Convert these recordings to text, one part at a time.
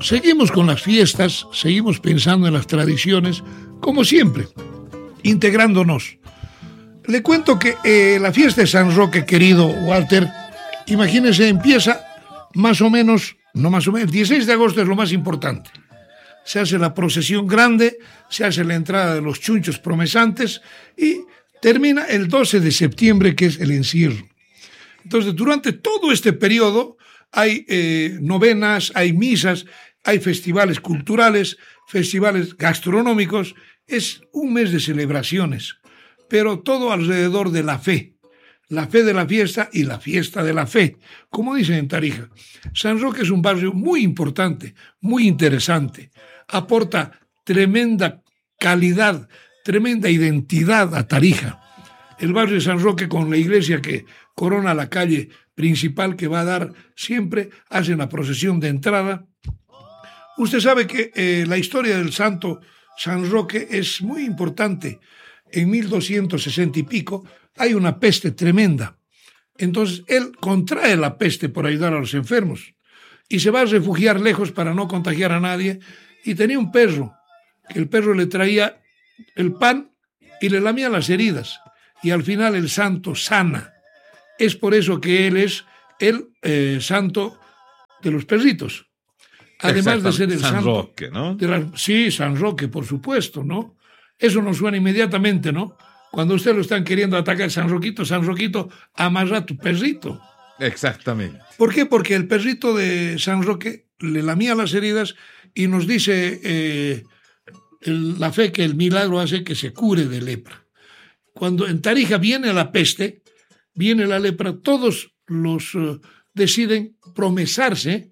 seguimos con las fiestas, seguimos pensando en las tradiciones, como siempre, integrándonos. Le cuento que la fiesta de San Roque, querido Walter, imagínense, empieza más o menos, no más o menos, el 16 de agosto es lo más importante. Se hace la procesión grande, se hace la entrada de los chunchos promesantes y termina el 12 de septiembre, que es el encierro. Entonces, durante todo este periodo hay novenas, hay misas, hay festivales culturales, festivales gastronómicos. Es un mes de celebraciones, pero todo alrededor de la fe de la fiesta y la fiesta de la fe, como dicen en Tarija. San Roque es un barrio muy importante, muy interesante, aporta tremenda calidad, tremenda identidad a Tarija. El barrio de San Roque, con la iglesia que corona la calle principal que va a dar siempre, hacen la procesión de entrada. Usted sabe que la historia del santo San Roque es muy importante. En 1260 y pico hay una peste tremenda. Entonces él contrae la peste por ayudar a los enfermos y se va a refugiar lejos para no contagiar a nadie. Y tenía un perro, que el perro le traía el pan y le lamía las heridas. Y al final el santo sana. Es por eso que él es el santo de los perritos. Además de ser el San santo. Roque, ¿no? Sí, San Roque, por supuesto, ¿no? Eso nos suena inmediatamente, ¿no? Cuando usted lo están queriendo atacar, San Roquito, amarra a tu perrito. Exactamente. ¿Por qué? Porque el perrito de San Roque le lamía las heridas y nos dice la fe que el milagro hace que se cure de lepra. Cuando en Tarija viene la peste, viene la lepra, todos los deciden promesarse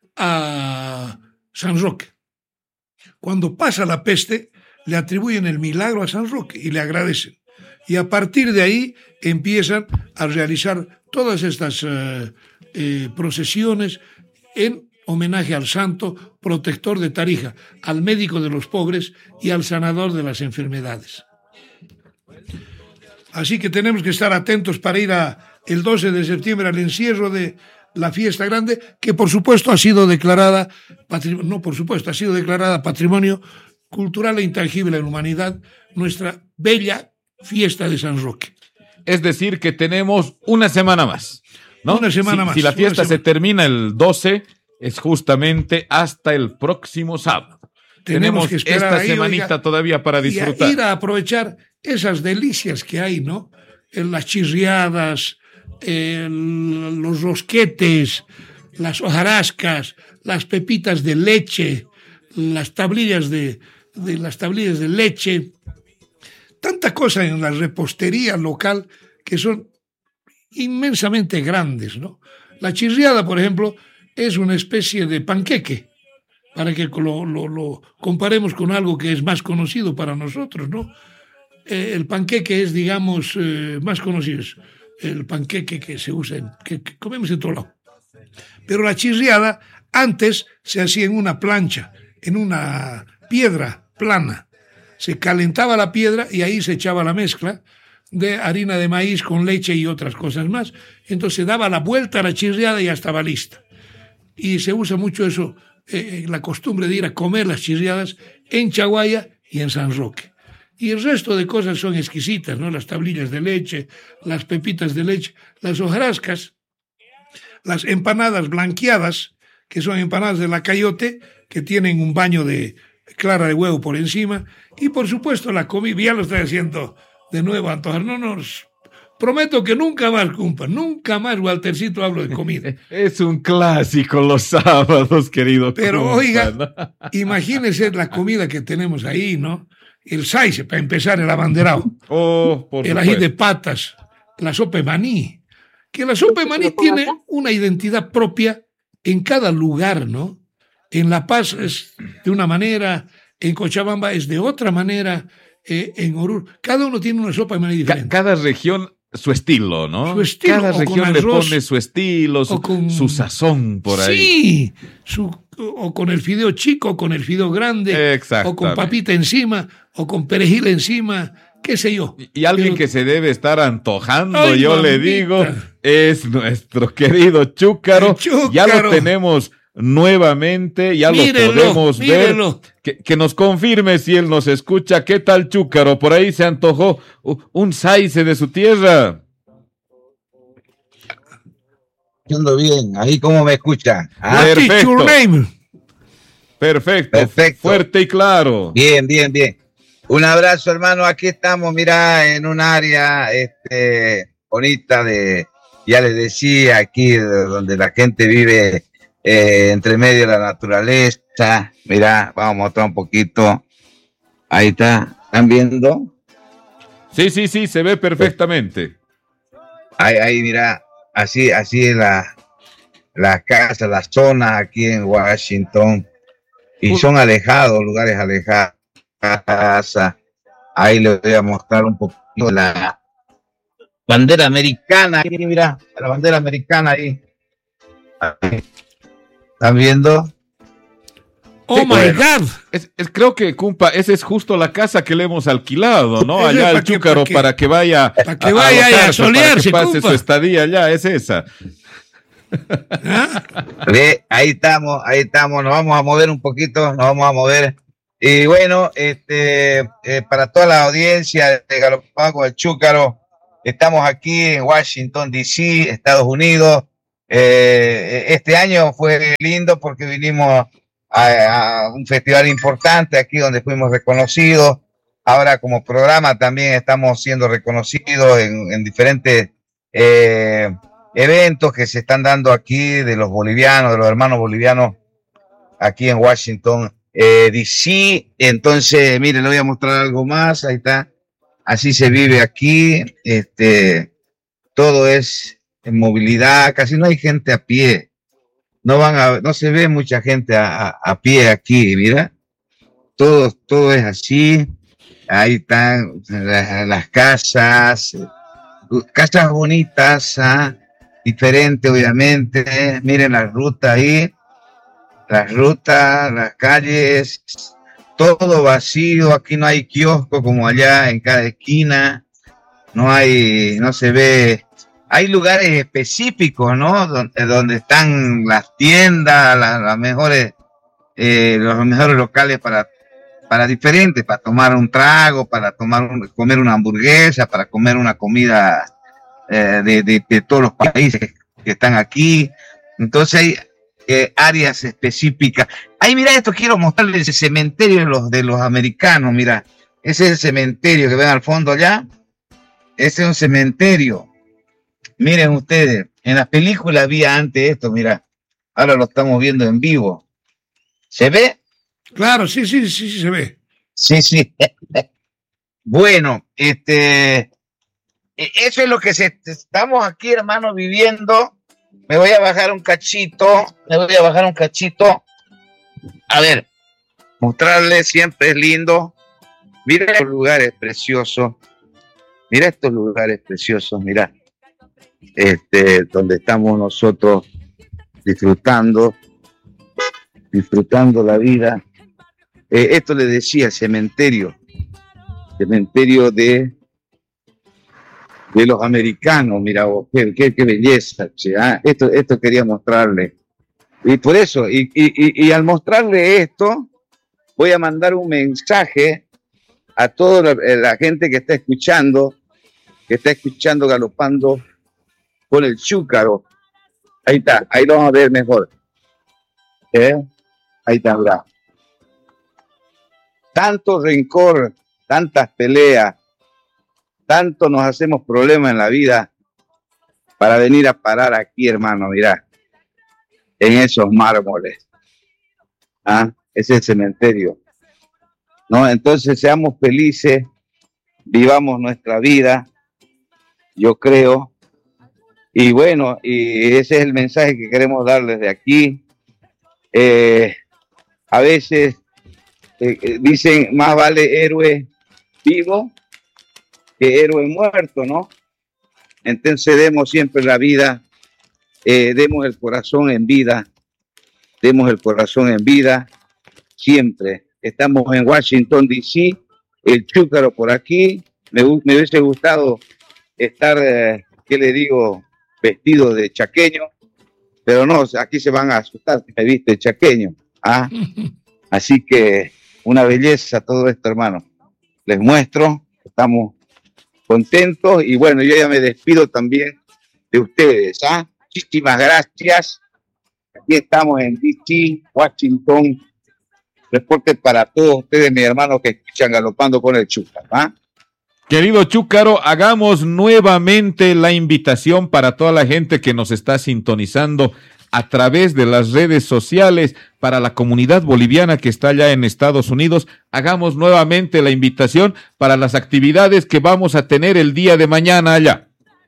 a San Roque. Cuando pasa la peste, le atribuyen el milagro a San Roque y le agradecen. Y a partir de ahí empiezan a realizar todas estas procesiones en homenaje al santo protector de Tarija, al médico de los pobres y al sanador de las enfermedades. Así que tenemos que estar atentos para ir el 12 de septiembre al encierro de la fiesta grande, que por supuesto ha sido declarada Patrimonio Cultural e Intangible de la Humanidad, nuestra bella fiesta de San Roque. Es decir, que tenemos una semana más, ¿no? Una semana más. Si la fiesta se termina el 12, es justamente hasta el próximo sábado. Tenemos que esperar esta ahí, semanita todavía para disfrutar. Y ir a aprovechar esas delicias que hay, ¿no? Las chirriadas, los rosquetes, las hojarascas, las pepitas de leche, las tablillas de leche, tanta cosa en la repostería local que son inmensamente grandes, ¿no? La chirriada, por ejemplo, es una especie de panqueque, para que lo comparemos con algo que es más conocido para nosotros, ¿no? El panqueque es, digamos, más conocido, es el panqueque que se usa, que comemos en todo lado. Pero la chirriada antes se hacía en una plancha, en una piedra plana. Se calentaba la piedra y ahí se echaba la mezcla de harina de maíz con leche y otras cosas más. Entonces se daba la vuelta a la chirriada y ya estaba lista. Y se usa mucho eso, la costumbre de ir a comer las chirriadas en Chaguaya y en San Roque. Y el resto de cosas son exquisitas, ¿no? Las tablillas de leche, las pepitas de leche, las hojarascas, las empanadas blanqueadas, que son empanadas de la Cayote, que tienen un baño de clara de huevo por encima, y por supuesto la comida. Ya lo estoy haciendo de nuevo a antojar. No nos prometo que nunca más, compa, nunca más, Waltercito, hablo de comida. Es un clásico los sábados, querido. Pero compa, oiga, ¿no? Imagínese la comida que tenemos ahí, ¿no? El saice, para empezar, el abanderado. Oh, por el ají de patas, la sopa de maní. Que la sopa de maní tiene una identidad propia en cada lugar, ¿no? En La Paz es de una manera, en Cochabamba es de otra manera, en Oruro. Cada uno tiene una sopa de maní diferente. Cada región su estilo, ¿no? Su estilo. Cada región le pone su estilo, su sazón por ahí. Sí, o con el fideo chico, o con el fideo grande, o con papita encima, o con perejil encima, qué sé yo. Y alguien que se debe estar antojando, ¡ay, yo mamita! le digo, es nuestro querido Chúcaro. Ya lo tenemos nuevamente, ya Mírenlo, lo podemos mírenlo. ver. Que nos confirme si él nos escucha. ¿Qué tal, Chúcaro? Por ahí se antojó un saice de su tierra. Ando bien, ahí cómo me escuchan. What is Perfecto. your name? Perfecto, Perfecto. fuerte y claro. Bien, bien, bien. Un abrazo, hermano. Aquí estamos, mira, en un área bonita ya les decía, aquí donde la gente vive entre medio de la naturaleza. Mira, vamos a mostrar un poquito. Ahí está. ¿Están viendo? Sí, se ve perfectamente. Ahí mira, así es la casa, las zonas aquí en Washington. Y son alejados, lugares alejados. Ahí les voy a mostrar un poquito la bandera americana. Mira, la bandera americana ahí. ¿Están viendo? Oh Sí, my bueno. God. Creo que, Cumpa, esa es justo la casa que le hemos alquilado, ¿no? Ese Allá pa' al que- Chúcaro pa' que- para que vaya pa' que vaya ahí a alojarse, solearse, para que pase Cumpa. su estadía allá, es esa. Ve, ahí estamos, nos vamos a mover un poquito, nos vamos a mover. Y bueno, para toda la audiencia de Galopando con el Chúcaro, estamos aquí en Washington, D.C., Estados Unidos. Este año fue lindo porque vinimos a un festival importante aquí donde fuimos reconocidos. Ahora como programa también estamos siendo reconocidos en diferentes eventos que se están dando aquí de los bolivianos, de los hermanos bolivianos aquí en Washington, D.C. Entonces, mire, le voy a mostrar algo más. Ahí está. Así se vive aquí. Todo es en movilidad. Casi no hay gente a pie. No se ve mucha gente a pie aquí. Mira, todo es así. Ahí están las casas bonitas, diferentes, obviamente. Miren la ruta ahí. Las rutas, las calles, todo vacío. Aquí no hay kiosco como allá en cada esquina. No se ve. Hay lugares específicos, ¿no? Donde están las tiendas, las mejores, los mejores locales para diferentes, para tomar un trago, para comer una hamburguesa, para comer una comida de todos los países que están aquí. Entonces hay áreas específicas. Ahí mira esto, quiero mostrarles ese cementerio de los americanos. Mira, ese es el cementerio que ven al fondo allá. Ese es un cementerio. Miren ustedes, en las películas había antes esto, mira, ahora lo estamos viendo en vivo. ¿Se ve? Claro, sí, se ve. Sí. Bueno, eso es lo que estamos aquí, hermano, viviendo. Me voy a bajar un cachito. A ver, mostrarles, siempre es lindo. Mira estos lugares preciosos. Mira, donde estamos nosotros disfrutando la vida. Esto le decía, cementerio de los americanos. Mira vos, qué belleza, che, esto quería mostrarle. Y por eso, y al mostrarle esto, voy a mandar un mensaje a toda la gente que está escuchando Galopando con el Chúcaro. Ahí está, ahí lo vamos a ver mejor. Ahí está, mirá. Tanto rencor, tantas peleas, tanto nos hacemos problemas en la vida para venir a parar aquí, hermano, mirá, en esos mármoles. Ese es el cementerio, ¿no? Entonces seamos felices, vivamos nuestra vida, yo creo, y bueno, y ese es el mensaje que queremos darles de aquí. A veces dicen, más vale héroe vivo que héroe muerto, ¿no? Entonces demos siempre la vida, demos el corazón en vida, siempre. Estamos en Washington, D.C., el Chúcaro por aquí. Me hubiese gustado estar, ¿qué le digo?, vestido de chaqueño, pero no, aquí se van a asustar si me viste chaqueño. ¿Ah? Así que una belleza todo esto, hermano. Les muestro, estamos contentos y bueno, yo ya me despido también de ustedes. ¿Ah? Muchísimas gracias. Aquí estamos en DC, Washington. Reporte para todos ustedes, mis hermanos que escuchan Galopando con el Chúcaro. ¿Ah? Querido Chúcaro, hagamos nuevamente la invitación para toda la gente que nos está sintonizando a través de las redes sociales, para la comunidad boliviana que está allá en Estados Unidos. Hagamos nuevamente la invitación para las actividades que vamos a tener el día de mañana allá.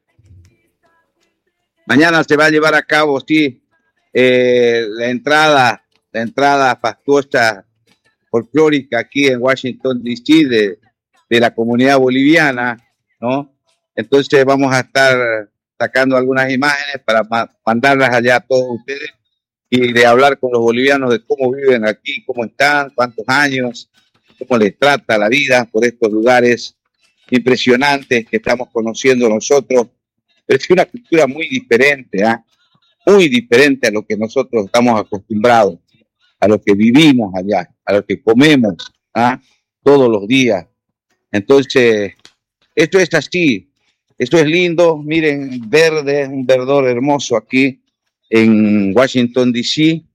Mañana se va a llevar a cabo, sí, la entrada fastuosa folclórica aquí en Washington, D.C. de la comunidad boliviana, ¿no? Entonces vamos a estar sacando algunas imágenes para mandarlas allá a todos ustedes y de hablar con los bolivianos de cómo viven aquí, cómo están, cuántos años, cómo les trata la vida por estos lugares impresionantes que estamos conociendo nosotros. Pero es una cultura muy diferente, ¿eh? Muy diferente a lo que nosotros estamos acostumbrados, a lo que vivimos allá, a lo que comemos, ¿eh? Todos los días. Entonces, esto es así, esto es lindo, miren, verde, un verdor hermoso aquí en Washington, D.C.,